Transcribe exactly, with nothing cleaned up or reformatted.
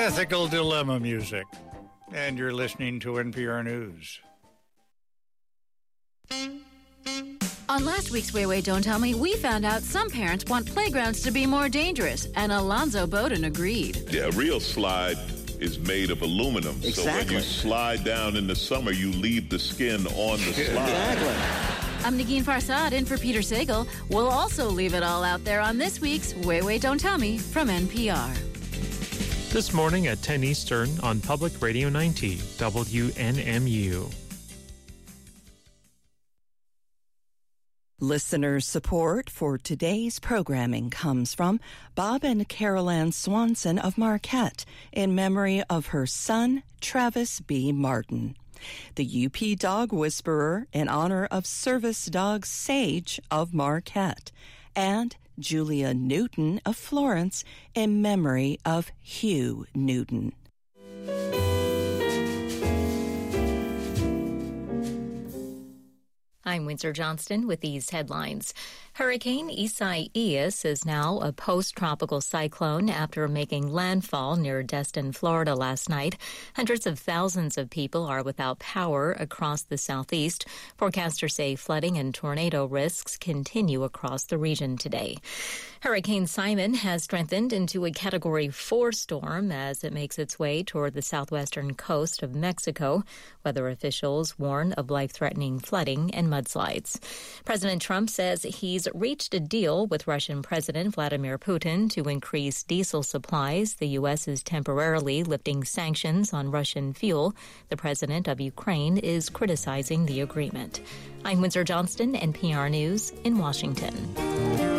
Ethical Dilemma music. And you're listening to N P R News. On last week's Way Way Don't Tell Me, we found out some parents want playgrounds to be more dangerous, and Alonzo Bowden agreed. Yeah, a real slide is made of aluminum. Exactly. So when you slide down in the summer, you leave the skin on the slide. Exactly. I'm Negin Farsad in for Peter Sagal. We'll also leave it all out there on this week's Way Way Don't Tell Me from N P R. This morning at ten Eastern on Public Radio ninety, W N M U. Listener support for today's programming comes from Bob and Carol Ann Swanson of Marquette in memory of her son, Travis B. Martin. The U P Dog Whisperer in honor of Service Dog Sage of Marquette. And Julia Newton of Florence in memory of Hugh Newton. I'm Windsor Johnston with these headlines. Hurricane Isaias is now a post-tropical cyclone after making landfall near Destin, Florida last night. Hundreds of thousands of people are without power across the southeast. Forecasters say flooding and tornado risks continue across the region today. Hurricane Simon has strengthened into a Category four storm as it makes its way toward the southwestern coast of Mexico. Weather officials warn of life-threatening flooding and mudslides. President Trump says he's reached a deal with Russian President Vladimir Putin to increase diesel supplies. The U S is temporarily lifting sanctions on Russian fuel. The president of Ukraine is criticizing the agreement. I'm Windsor Johnston, N P R News in Washington.